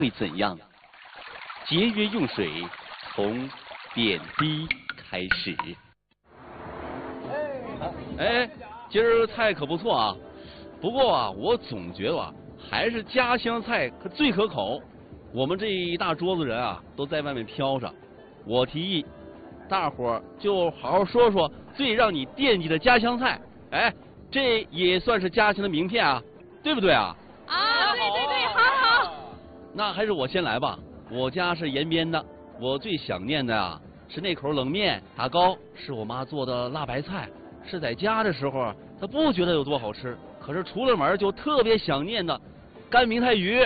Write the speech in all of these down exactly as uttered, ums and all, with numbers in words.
会怎样？节约用水，从点滴开始。哎，今儿菜可不错啊，不过啊，我总觉得啊，还是家乡菜可最可口。我们这一大桌子人啊，都在外面飘着。我提议，大伙儿就好好说说最让你惦记的家乡菜。哎，这也算是家乡的名片啊，对不对啊？ 啊，对对对，好好。 那还是我先来吧。我家是延边的，我最想念的啊是那口冷面打糕，是我妈做的辣白菜。是在家的时候，她不觉得有多好吃，可是出了门就特别想念的干明太鱼。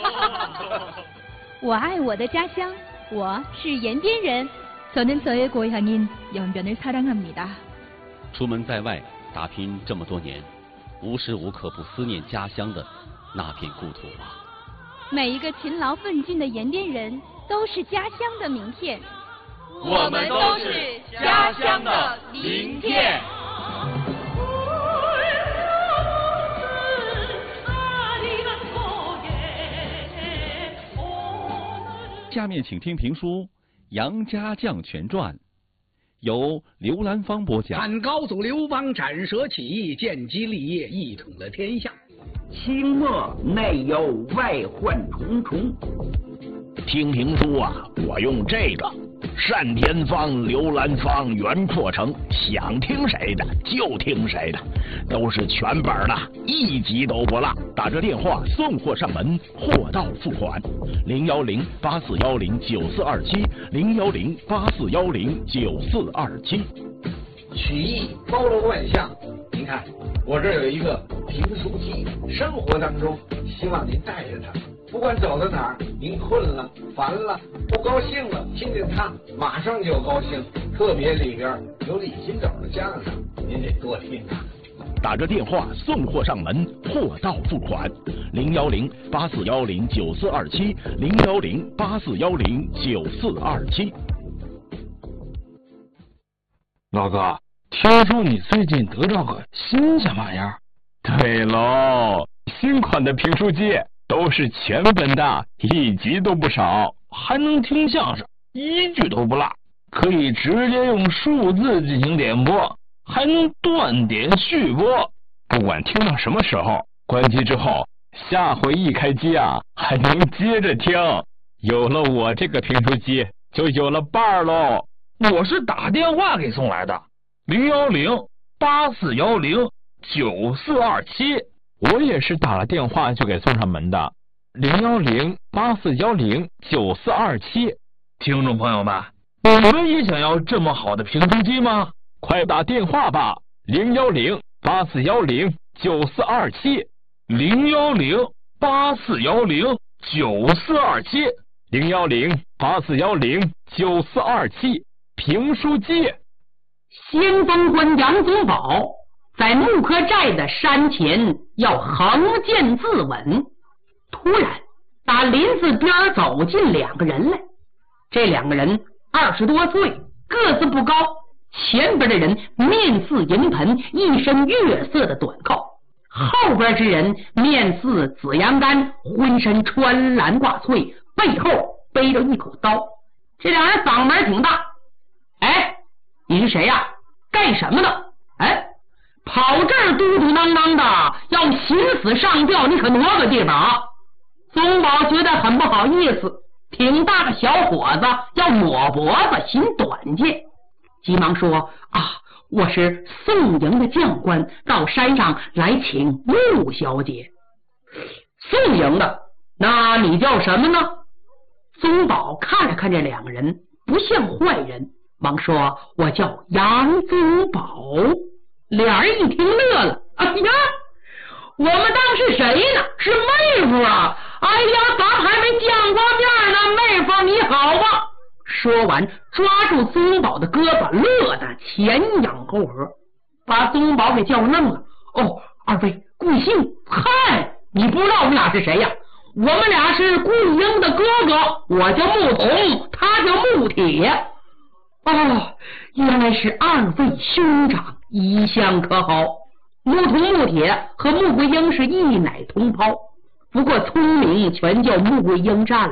我爱我的家乡，我是延边人。저는 저의 고향인 연변을 사랑합니다. 出门在外打拼这么多年，无时无刻不思念家乡的那片故土啊！ 每一个勤劳奋进的延边人都是家乡的名片。 我们都是家乡的名片。 下面请听评书《杨家将全传》，由刘兰芳播讲。 汉高祖刘邦斩蛇起义，建基立业，一统了天下。 清末内忧外患重重。听评书啊，我用这个单田芳、刘兰芳、袁阔成，想听谁的就听谁的，都是全本的，一集都不落。打着电话送货上门，货到付款。零幺零八四幺零九四二七，零幺零八四幺零九四二七。 曲艺包罗万象，您看我这儿有一个评书机，生活当中希望您带着它。不管走到哪儿，您困了、烦了、不高兴了，听见它马上就高兴。特别里边有李金斗的相声，您得多听啊。 打着电话送货上门，货到付款。零幺零八四幺零九四二七，零幺零八四幺零九四二七。 老哥，听说你最近得到个新什么玩意儿？ 对喽，新款的评书机。都是全本的，一集都不少， 还能听相声，一句都不落，可以直接用数字进行点播，还能断点续播， 不管听到什么时候，关机之后，下回一开机啊，还能接着听。有了我这个评书机，就有了伴儿喽。 我是打电话给送来的，零幺零八四幺零九四二七。 我也是打了电话就给送上门的，零幺零八四幺零九四二七。 听众朋友们，你们也想要这么好的评书机吗？ 快打电话吧，零幺零八四幺零九四二七， 零幺零八四幺零九四二七， 零幺零八四幺零九四二七。评书机。 先锋官杨宗保在木柯寨的山前要横剑自刎，突然打林子边走进两个人来。这两个人二十多岁，个子不高，前边的人面似银盆，一身月色的短扣；后边之人面似紫阳干，浑身穿蓝挂翠，背后背着一口刀。这两人嗓门挺大。哎，你是谁呀？干什么的？哎，跑这儿嘟嘟囔囔的，要寻死上吊，你可挪个地方啊！宗保觉得很不好意思，挺大的小伙子要抹脖子寻短见，急忙说：“啊，我是宋营的将官，到山上来请穆小姐。”宋营的，那你叫什么呢？宗保看了看这两个人，不像坏人，忙说：“我叫杨宗保。”俩人一听乐了，哎呀，我们当是谁呢？是妹夫啊！哎呀，咱还没见过面呢，妹夫你好吧？说完，抓住宗保的胳膊，乐得前仰后合，把宗保给叫愣了。哦，二位贵姓？嗨，你不知道我们俩是谁呀？我们俩是顾英的哥哥，我叫穆童，他叫穆铁。哦，原来是二位兄长，一向可好？穆童、穆铁和穆桂英是一奶同胞，不过聪明全叫穆桂英占了。